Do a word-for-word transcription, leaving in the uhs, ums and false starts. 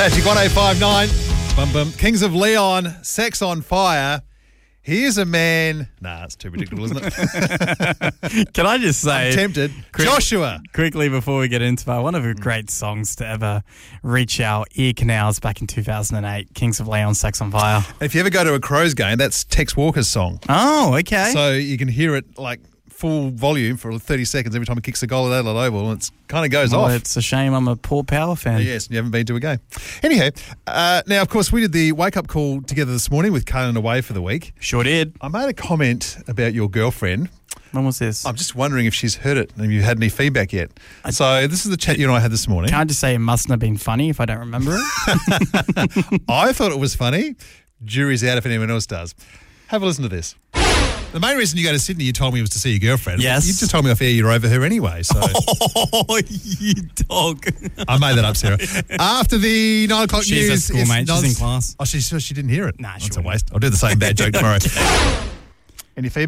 Magic one oh five nine. Bum, bum. Kings of Leon, Sex on Fire. Here's a man. Nah, it's too ridiculous, isn't it? Can I just say, I'm tempted. Quick, Joshua. Quickly before we get into it, one of the great songs to ever reach our ear canals back in two thousand eight, Kings of Leon, Sex on Fire. If you ever go to a Crows game, that's Tex Walker's song. Oh, okay. So you can hear it like full volume for thirty seconds every time he kicks a goal at Adelaide Oval, and it kind of goes well, off. It's a shame I'm a Paul Power fan. Yes, you haven't been to a game. Anyhow, uh, now, of course, we did the wake-up call together this morning with Kanan away for the week. Sure did. I made a comment about your girlfriend. When was this? I'm just wondering if she's heard it and if you've had any feedback yet. I, so this is the chat you and I had this morning. Can't just say it mustn't have been funny if I don't remember it. I thought it was funny. Jury's out if anyone else does. Have a listen to this. The main reason you go to Sydney, you told me, was to see your girlfriend. Yes. You just told me off air you're over her anyway. So Oh, you dog. I made that up, Sarah. After the nine o'clock She's news. at school, if mate. She's Non's- in class. Oh, she, so she didn't hear it? Nah, That's she a waste. I'll do the same bad joke tomorrow. Any feedback?